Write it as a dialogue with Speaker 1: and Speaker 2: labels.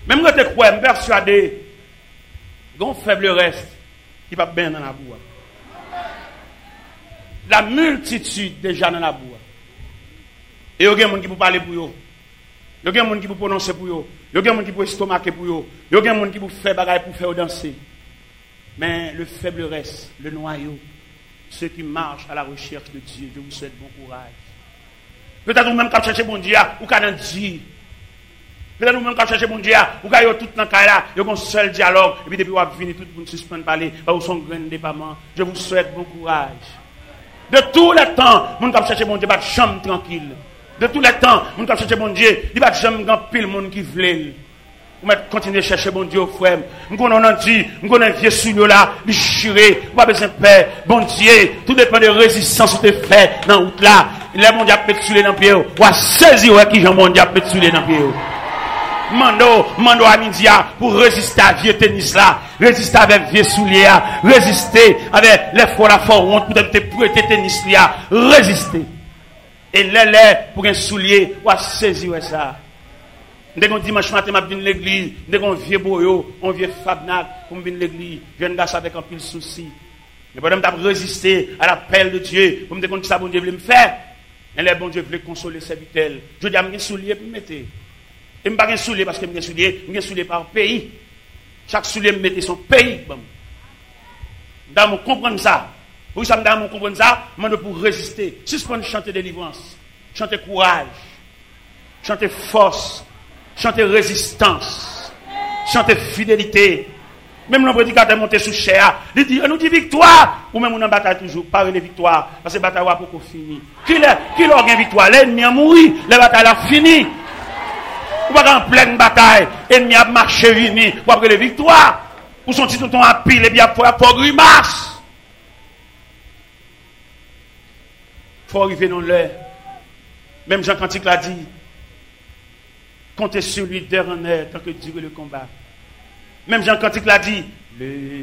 Speaker 1: Même quand tu crois, je suis persuadé, il y a un faible reste qui va bien dans la boue. La multitude déjà dans la boue. Et il y a des gens qui peuvent parler pour eux. Il y a des gens qui peuvent prononcer pour eux. Il y a des gens qui peuvent estomaquer pour eux. Il y a des gens qui peuvent faire bagaille pour faire danser. Mais le faible reste, le noyau, ceux qui marchent à la recherche de Dieu, je vous souhaite bon courage. Peut-être vous-même quand cherchez bon Dieu, ou quand on dit. Peut-être vous-même quand cherchez bon Dieu, ou quand vous avez tout dans le cas là, vous avez un seul dialogue, et puis depuis vous avez fini, tout le monde suspend parler, ou son grand déploiement. Je vous souhaite bon courage. De tous les temps, vous avez cherché bon Dieu, pas de chambre tranquille. De tous les temps, vous avez cherché bon Dieu, il n'y a pas de chambre grand pile monde qui veut. Vous continuez à chercher bon Dieu, frère. Nous connaissons dit, nous connaissons vieux sous là, il chiré, vous avez besoin de paix, bon Dieu, tout dépend de résistance que tu fais dans la route là. Il est bon Dieu peut sous les dans pied, ou à saisir qui Jean bon Dieu peut sous les dans pied. Mando à midi pour résister à vieux tennis là, résister avec vieux souliers, résister avec les fois la honte pour te prêter tennis là, résister. Et les pour un soulier, ou à saisir ça. Dès qu'on dimanche matin, je viens à l'église, dès qu'on vieux boyo, on vieux fabnac, pour venir à l'église, je viens d'asseoir avec un pile souci. Mais pendant que je résister à l'appel de Dieu, pour me dire que ça bon Dieu voulait me faire, et les bon Dieu voulait consoler ses vitelles. Je dis à mes souliers pour me mettre. Et je ne pas un soulier parce que je suis un soulier par pays. Chaque soulier me mettait son pays. Dans mon comprendre ça. Pour ça, dans mon comprendre ça, je pour résister. Suspendre chanter délivrance, chanter courage, chanter force, chanter résistance, chanter fidélité. Même le prédicateur monté sous chair, il dit, nous dit victoire, ou même on en bataille toujours, pas les victoires, parce que la bataille va pour finir. Qui leur gagne victoire? L'ennemi a mouru, la bataille a fini. Ou pas en pleine bataille, l'ennemi a marché vini, pour après les victoires, ou son titre ton à pile, et bien pour grimace. Faut arriver dans l'heure. Même Jean Cantique l'a dit, comptez sur lui d'heure en heure, tant que dure le combat. Même Jean Cantique l'a dit,